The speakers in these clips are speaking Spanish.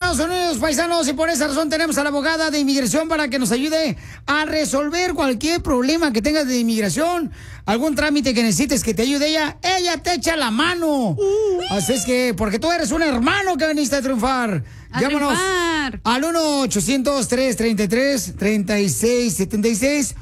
Estados Unidos, paisanos, y por esa razón tenemos a la abogada de inmigración para que nos ayude a resolver cualquier problema que tengas de inmigración, algún trámite que necesites que te ayude ella te echa la mano. Así es que, porque tú eres un hermano que viniste a triunfar. Llámanos al 1-800-333-3676,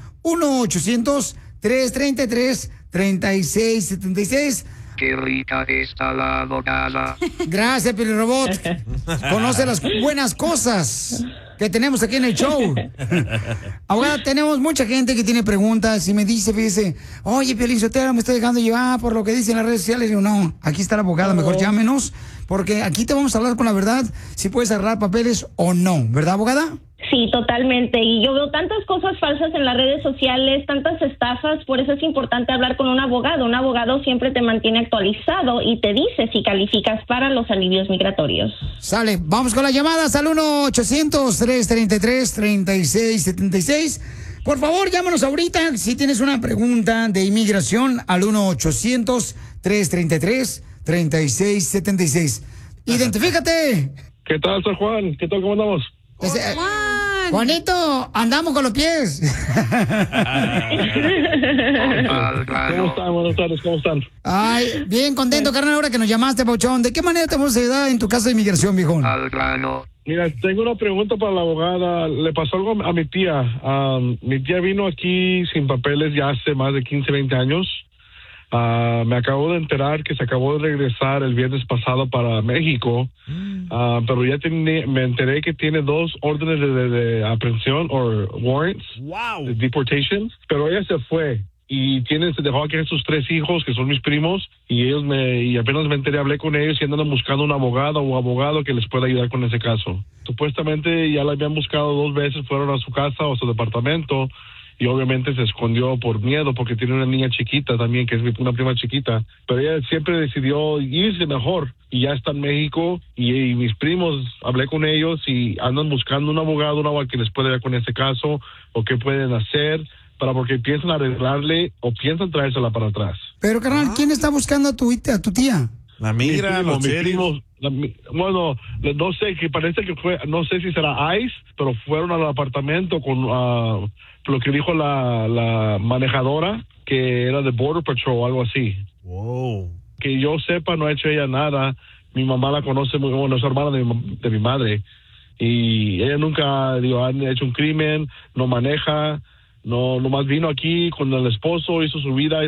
1-800-333-3676. Qué rica está la abogada. Gracias, Pilirobot. Conoce las buenas cosas que tenemos aquí en el show. Abogada, tenemos mucha gente que tiene preguntas y me dice, fíjese, oye, Piolín Sotelo, me estoy dejando llevar por lo que dicen las redes sociales. Y digo, no, aquí está la abogada, mejor llámenos, porque aquí te vamos a hablar con la verdad, si puedes arreglar papeles o no, ¿verdad, abogada? Sí, totalmente. Y yo veo tantas cosas falsas en las redes sociales, tantas estafas, por eso es importante hablar con un abogado. Un abogado siempre te mantiene actualizado y te dice si calificas para los alivios migratorios. Sale, vamos con las llamadas al 1-800-333-3676. Por favor, llámanos ahorita si tienes una pregunta de inmigración al 1-800-333-3676. ¡Identifícate! ¿Qué tal, San Juan? ¿Qué tal, cómo andamos? Juanito, andamos con los pies. ¿Cómo están? Buenas tardes, ¿cómo están? Ay, bien contento, carnal, ahora que nos llamaste, Pauchón. ¿De qué manera te vamos a ayudar en tu caso de inmigración, viejón? Mira, tengo una pregunta para la abogada. Le pasó algo a mi tía. Mi tía vino aquí sin papeles ya hace más de 15, 20 años. Me acabo de enterar que se acabó de regresar el viernes pasado para México, pero ya me enteré que tiene 2 órdenes de aprehensión o warrants, de deportation, pero ella se fue y se dejó aquí a sus 3 hijos, que son mis primos, y apenas me enteré, hablé con ellos y andan buscando un abogado o abogado que les pueda ayudar con ese caso. Supuestamente ya la habían buscado 2 veces, fueron a su casa o a su departamento, y obviamente se escondió por miedo porque tiene una niña chiquita también, que es una prima chiquita, pero ella siempre decidió irse mejor y ya está en México y mis primos, hablé con ellos y andan buscando un abogado que les pueda ayudar con ese caso o qué pueden hacer porque piensan arreglarle o piensan traérsela para atrás. Pero, carnal, ¿quién está buscando a tu tía? La migra, los primos. Bueno, no sé, que parece que fue, no sé si será ICE, pero fueron al apartamento con lo que dijo la manejadora, que era de Border Patrol o algo así. Wow. Que yo sepa, no ha hecho ella nada. Mi mamá la conoce muy bueno, es hermana de mi madre. Y ella nunca, ha hecho un crimen, no maneja, nomás vino aquí con el esposo, hizo su vida,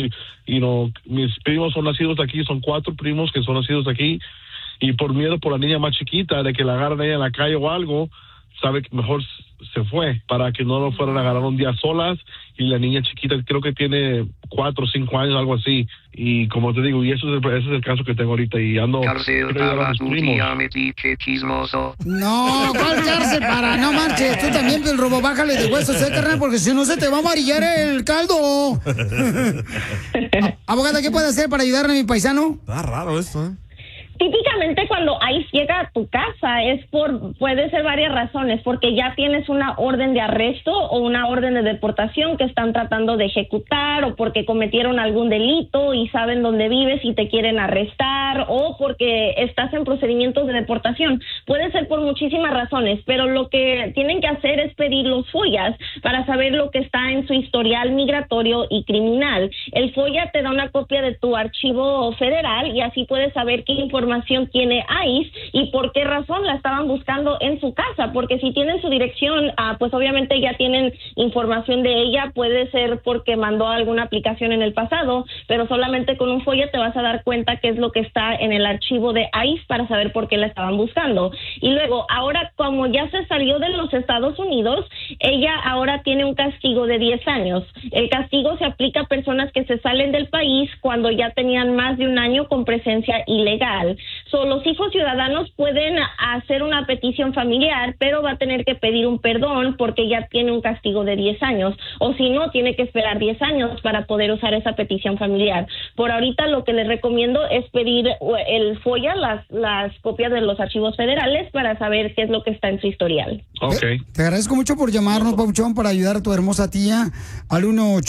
mis primos son nacidos aquí, son 4 primos que son nacidos aquí, y por miedo por la niña más chiquita, de que la agarren a ella en la calle o algo, sabe que mejor se fue, para que no lo fueran a agarrar un día solas, y la niña chiquita creo que tiene 4 o 5 años, algo así, y como te digo, y ese es el caso que tengo ahorita, y ando... Cárcel para tu tía, metiche chismoso. No, ¿cuál cárcel para? No marches, tú también, el robo, bájale de huesos, carnal, porque si no se te va a amarillar el caldo. Abogada, ¿qué puede hacer para ayudarle a mi paisano? Está raro esto, ¿eh? Típicamente cuando ICE llega a tu casa puede ser varias razones, porque ya tienes una orden de arresto o una orden de deportación que están tratando de ejecutar, o porque cometieron algún delito y saben dónde vives y te quieren arrestar, o porque estás en procedimientos de deportación. Puede ser por muchísimas razones, pero lo que tienen que hacer es pedir los FOIAs para saber lo que está en su historial migratorio y criminal. El FOIA te da una copia de tu archivo federal y así puedes saber qué información tiene ICE y por qué razón la estaban buscando en su casa, porque si tienen su dirección, pues obviamente ya tienen información de ella. Puede ser porque mandó alguna aplicación en el pasado, pero solamente con un FOIA te vas a dar cuenta qué es lo que está en el archivo de ICE para saber por qué la estaban buscando. Y luego, ahora como ya se salió de los Estados Unidos, ella ahora tiene un castigo de 10 años. El castigo se aplica a personas que se salen del país cuando ya tenían más de un año con presencia ilegal. Los hijos ciudadanos pueden hacer una petición familiar, pero va a tener que pedir un perdón porque ya tiene un castigo de 10 años, o si no, tiene que esperar 10 años para poder usar esa petición familiar. Por ahorita lo que les recomiendo es pedir el FOIA, las copias de los archivos federales para saber qué es lo que está en su historial. Okay. Te agradezco mucho por llamarnos, Pauchón, para ayudar a tu hermosa tía al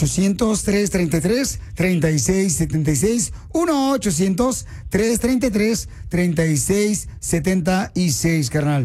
1-800-333-3676, 1-800-333-3676, carnal.